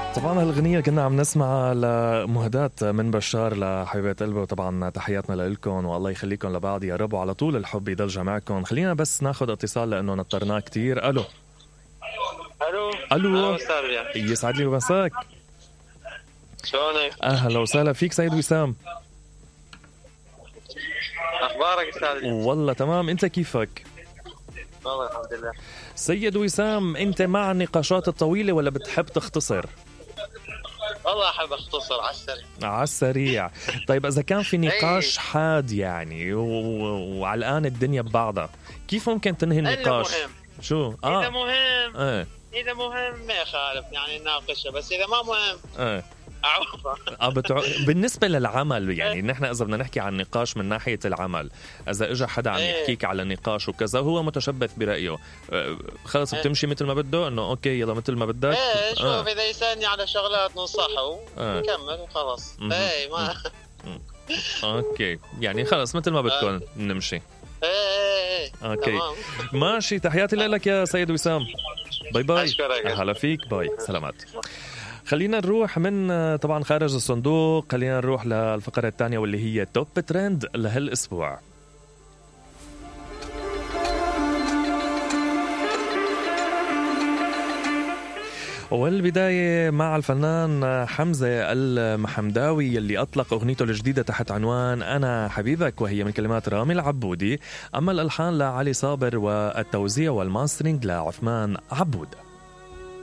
طبعا هالغنية كنا عم نسمع لمهدات من بشار لحبيبات قلبه، وطبعا تحياتنا لكم والله يخليكم لبعض يا رب، وعلى طول الحب يضل معكم. خلينا بس ناخذ اتصال لأنه نطرناه كتير. ألو ألو يسعد لي مساك. شلونك؟ أهلا وسهلا فيك سيد وسام. أخبارك أستاذ؟ والله تمام، أنت كيفك؟ والله الحمد لله. سيد وسام، أنت مع النقاشات الطويلة ولا بتحب تختصر؟ والله أحب أختصر على السريع. على السريع. طيب إذا كان في نقاش حاد يعني وعلقان الدنيا ببعضها، كيف ممكن تنهي النقاش؟ شو؟ إذا مهم إذا مهم ما يخالف يعني نناقشه، بس إذا ما مهم بالنسبة للعمل يعني نحن إذا بدنا نحكي عن نقاش من ناحية العمل، إذا إجا حدا عم يحكيك على نقاش وكذا هو متشبث برأيه، خلص بتمشي مثل ما بده، إنه أوكي يلا مثل ما بدك. شوف إذا يسألني على شغلات ننصحه نكمل وخلاص. ما أوكي يعني خلص مثل ما بدكم نمشي. أوكي تمام. ماشي، تحياتي لك يا سيد وسام. باي باي. هلا فيك، باي، سلامات. خلينا نروح من طبعا خارج الصندوق، خلينا نروح للفقرة الثانية واللي هي توب ترند لهالأسبوع. والبداية مع الفنان حمزة المحمداوي اللي أطلق أغنيته الجديدة تحت عنوان أنا حبيبك، وهي من كلمات رامي العبودي، أما الألحان لعلي صابر والتوزيع والماسترينج لعثمان عبود.